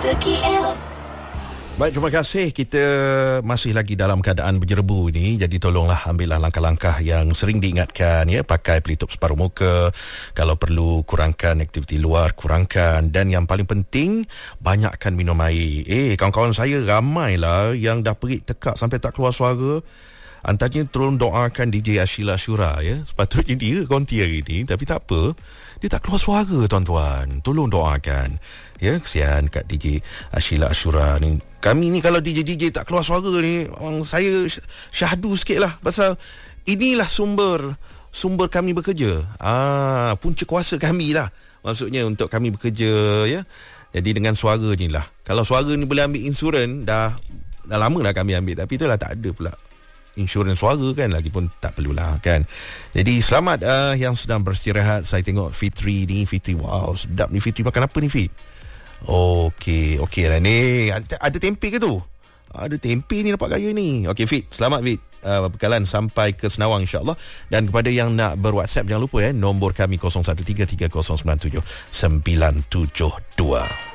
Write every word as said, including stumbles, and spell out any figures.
K L. Baik, terima kasih. Kita masih lagi dalam keadaan berjerebu ini. Jadi tolonglah ambillah langkah-langkah yang sering diingatkan, ya. Pakai pelitup separuh muka. Kalau perlu, kurangkan aktiviti luar, kurangkan. Dan yang paling penting, banyakkan minum air. Eh, kawan-kawan saya ramailah yang dah perik tekak sampai tak keluar suara. Antaranya tolong doakan D J Ashila Ashura, ya. Sepatutnya dia konti hari ni, tapi tak apa. Dia tak keluar suara, tuan-tuan. Tolong doakan. Ya, kesian kat D J Ashila Ashura ni. Kami ni kalau D J-D J tak keluar suara ni, orang saya syahdu sikit lah. Pasal inilah sumber sumber kami bekerja. Ah, punca kuasa kami lah. Maksudnya untuk kami bekerja, ya. Jadi dengan suara ni lah. Kalau suara ni boleh ambil insurans, dah, dah lama dah kami ambil. Tapi itulah tak ada pula insurans suara kan, lagipun tak perlulah kan. Jadi selamat uh, yang sedang beristirahat. Saya tengok Fitri ni, Fitri, wow, sedap ni Fitri. Makan apa ni Fit? Okey, okey lah ni. Ada, ada tempe ke tu? Ada tempe ni, nampak gaya ni. Okey Fit, selamat Fit. Uh, bekalan sampai ke Senawang insyaAllah. Dan kepada yang nak ber-WhatsApp, jangan lupa ya, nombor kami kosong satu tiga tiga kosong sembilan tujuh sembilan tujuh dua.